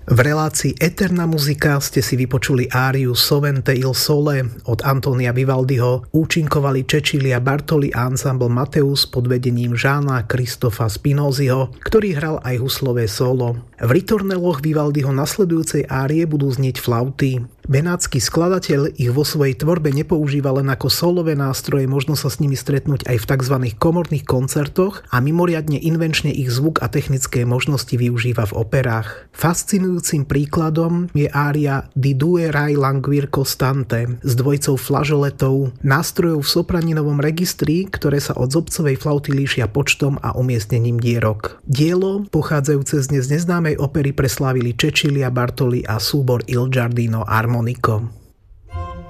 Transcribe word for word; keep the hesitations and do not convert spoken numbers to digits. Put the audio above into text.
V relácii Eterna muzika ste si vypočuli áriu Sovente il Sole od Antonia Vivaldiho, účinkovali Cecilia Bartoli a ensemble Mateus pod vedením Žána Kristofa Spinoziho, ktorý hral aj huslové solo. V ritorneloch Vivaldiho nasledujúcej árie budú znieť flauty. Benátsky skladateľ ich vo svojej tvorbe nepoužíva len ako solové nástroje, možno sa s nimi stretnúť aj v tzv. Komorných koncertoch a mimoriadne invenčne ich zvuk a technické možnosti využíva v operách. Fascinujúcim príkladom je ária Di due rai languir costante s dvojicou flažoletov, nástrojov v sopraninovom registri, ktoré sa od zobcovej flauty líšia počtom a umiestnením dierok. Dielo, pochádzajúce z dnes neznámej opery, preslávili Cecilia Bartoli a súbor Il Giardino Armonico.